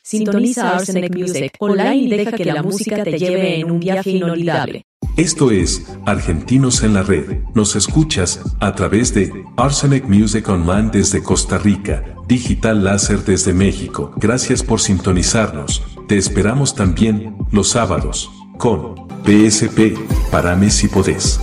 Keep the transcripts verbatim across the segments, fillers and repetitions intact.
Sintoniza Arsenic Music online y deja que la música te lleve en un viaje inolvidable. Esto es Argentinos en la Red. Nos escuchas a través de Arsenic Music Online desde Costa Rica, Digital Láser desde México. Gracias por sintonizarnos. Te esperamos también los sábados con P S P, Parame si podés.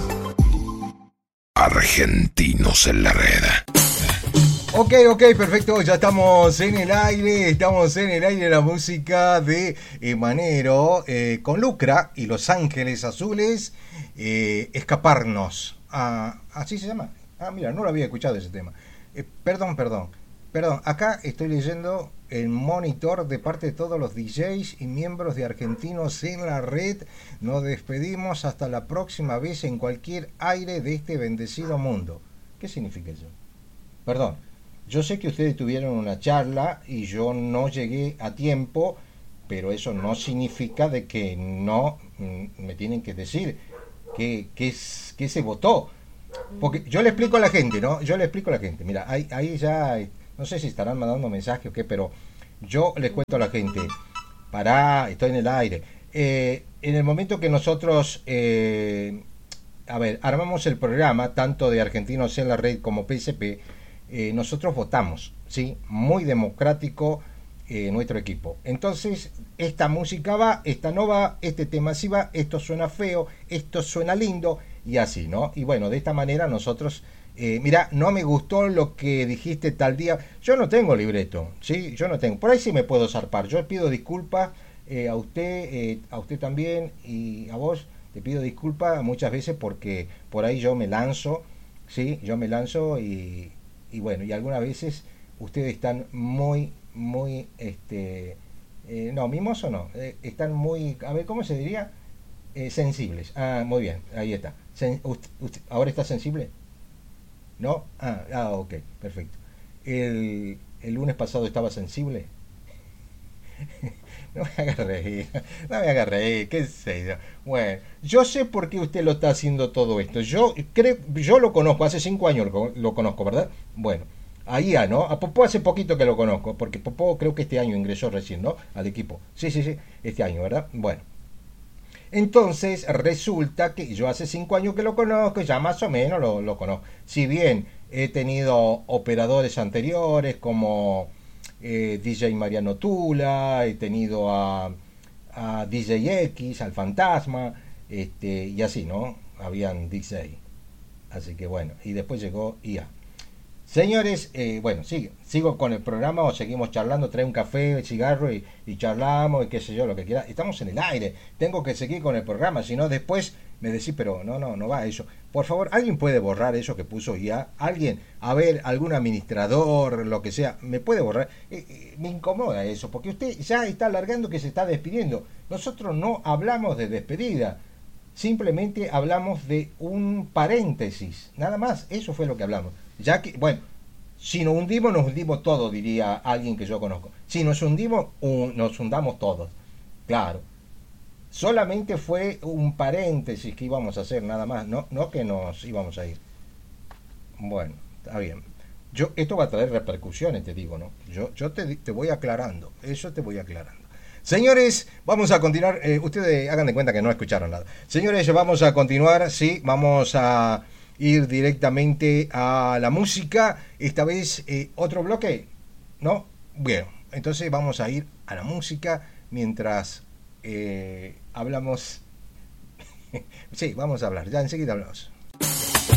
Argentinos en la Red. Ok, ok, perfecto, ya estamos en el aire, estamos en el aire, la música de Manero, eh, con Lucra y Los Ángeles Azules, eh, Escaparnos, ah, ¿así se llama? Ah, mira, no lo había escuchado ese tema, eh, perdón, perdón, perdón, acá estoy leyendo el monitor de parte de todos los D Js y miembros de Argentinos en la Red. Nos despedimos hasta la próxima vez en cualquier aire de este bendecido mundo. ¿Qué significa eso? Perdón. Yo sé que ustedes tuvieron una charla y yo no llegué a tiempo, pero eso no significa de que no me tienen que decir que, que, que se votó. Porque yo le explico a la gente, ¿no? Yo le explico a la gente. Mira, ahí, ahí ya, no sé si estarán mandando mensajes o qué, pero yo les cuento a la gente, pará, estoy en el aire. Eh, en el momento que nosotros, eh, a ver, armamos el programa, tanto de Argentinos en la Red como P S P, Eh, nosotros votamos, ¿sí? Muy democrático eh, nuestro equipo. Entonces, esta música va, esta no va, este tema sí va, esto suena feo, esto suena lindo, y así, ¿no? Y bueno, de esta manera nosotros, eh, mira, no me gustó lo que dijiste tal día. Yo no tengo libreto, ¿sí? Yo no tengo. Por ahí sí me puedo zarpar. Yo pido disculpas eh, a usted, eh, a usted también, y a vos te pido disculpas muchas veces porque por ahí yo me lanzo, ¿sí? Yo me lanzo y... Y bueno, y algunas veces ustedes están muy, muy, este, eh, no, mimoso no, eh, están muy, a ver, ¿cómo se diría? Eh, sensibles. Ah, muy bien, ahí está. Sen, usted, usted, ¿ahora está sensible? ¿No? Ah, ah, ok, perfecto. El, el lunes pasado estaba sensible. No me haga reír, no me haga reír, qué sé yo. Bueno, yo sé por qué usted lo está haciendo todo esto. Yo creo, yo lo conozco, hace cinco años lo, lo conozco, ¿verdad? Bueno, ahí ya, ¿no? A Popó hace poquito que lo conozco, porque Popó creo que este año ingresó recién, ¿no? Al equipo. Sí, sí, sí, este año, ¿verdad? Bueno. Entonces, resulta que yo hace cinco años que lo conozco, ya más o menos lo, lo conozco. Si bien he tenido operadores anteriores como... Eh, D J Mariano Tula, he tenido a, a D J X, al Fantasma, este, y así, ¿no? Habían D J. Así que bueno, y después llegó I A. Señores, eh, bueno, sigue, sigo con el programa o seguimos charlando, trae un café, cigarro y, y charlamos y qué sé yo, lo que quiera. Estamos en el aire, tengo que seguir con el programa, si no después me decís, pero no, no, no va eso. Por favor, ¿alguien puede borrar eso que puso I A? ¿Alguien? A ver, algún administrador, lo que sea, ¿me puede borrar? Eh, eh, me incomoda eso, porque usted ya está alargando que se está despidiendo. Nosotros no hablamos de despedida, simplemente hablamos de un paréntesis, nada más, eso fue lo que hablamos. Ya que, bueno, si nos hundimos, nos hundimos todos, diría alguien que yo conozco. Si nos hundimos, un, nos hundamos todos. Claro. Solamente fue un paréntesis que íbamos a hacer, nada más. No, no que nos íbamos a ir. Bueno, está bien. Yo, esto va a traer repercusiones, te digo, ¿no? Yo, yo te, te voy aclarando. Eso te voy aclarando. Señores, vamos a continuar. Eh, ustedes hagan de cuenta que no escucharon nada. Señores, vamos a continuar. Sí, vamos a... ir directamente a la música, esta vez eh, otro bloque, ¿no? Bien, entonces vamos a ir a la música mientras eh, hablamos, sí, vamos a hablar, ya enseguida hablamos.